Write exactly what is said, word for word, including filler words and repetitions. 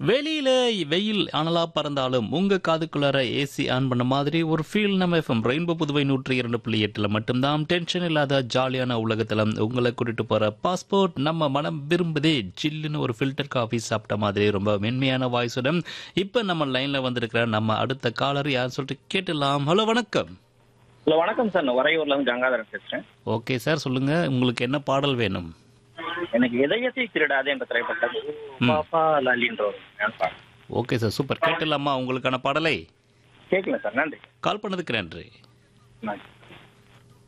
வெளியில வெயில் அனலா பறந்தாலும் உங்க காதுக்குள்ளார ஏசி ஆன் பண்ண மாதிரி ஒரு ஃபீல் நம்ம எஃப்எம் ரெயின்போ புதுவை நூற்றி இரண்டு புள்ளி எட்டுல மட்டும்தான். டென்ஷன் இல்லாத ஜாலியான உலகத்துல உங்களை கூட்டிட்டு போற பாஸ்போர்ட் நம்ம மனம் விரும்புதே. ஜில்லுன்னு ஒரு ஃபில்டர் காஃபி சாப்பிட்ட மாதிரி ரொம்ப மென்மையான வாய்ஸுடன் இப்ப நம்ம லைன்ல வந்திருக்கிற நம்ம அடுத்த காலர் யார் சொல்லிட்டு கேட்டுலாம். ஹலோ, வணக்கம். ஹலோ, வணக்கம் சார். நான் உறையூர்ல இருந்து கங்காதரன் பேசுறேன். ஓகே சார், சொல்லுங்க, உங்களுக்கு என்ன பாடல் வேணும்? எனக்கு இதயத்தை திருடாதே என்ற திரைப்பட்டது பாப்பா லாலின்ற ஒரு ஞாபகம். Okay sir, super. கேட்டுலாமா உங்களுக்கான பாடலை? கேட்கல சார். நன்றி. கால் பண்ணதுக்கு நன்றி. நன்றி.